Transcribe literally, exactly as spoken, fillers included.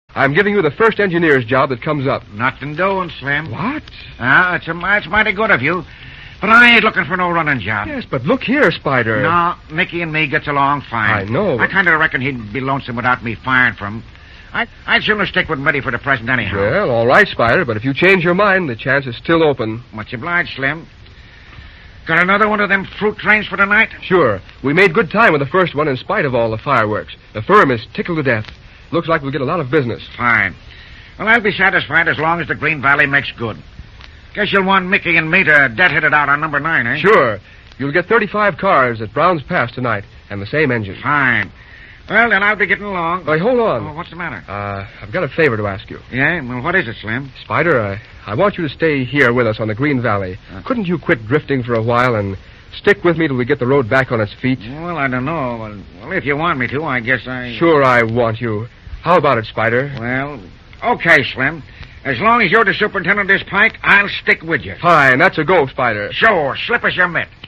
I'm giving you the first engineer's job that comes up. Nothing doing, Slim. What? Ah, it's, a, it's mighty good of you. But I ain't looking for no running job. Yes, but look here, Spider. No, Mickey and me gets along fine. I know. I kind of reckon he'd be lonesome without me firing for him. I, I'd sooner stick with Mitty for the present anyhow. Well, all right, Spider, but if you change your mind, the chance is still open. Much obliged, Slim. Got another one of them fruit trains for tonight? Sure. We made good time with the first one in spite of all the fireworks. The firm is tickled to death. Looks like we'll get a lot of business. Fine. Well, I'll be satisfied as long as the Green Valley makes good. Guess you'll want Mickey and me to deadhead it out on number nine, eh? Sure. You'll get thirty-five cars at Brown's Pass tonight, and the same engine. Fine. Well, then I'll be getting along. Wait, hold on. Oh, what's the matter? Uh, I've got a favor to ask you. Yeah? Well, what is it, Slim? Spider, I, I want you to stay here with us on the Green Valley. Uh, Couldn't you quit drifting for a while and stick with me till we get the road back on its feet? Well, I don't know. Well, well, if you want me to, I guess I... Sure I want you. How about it, Spider? Well, okay, Slim. As long as you're the superintendent of this pike, I'll stick with you. Fine. That's a go, Spider. Sure. Slip us your mitt.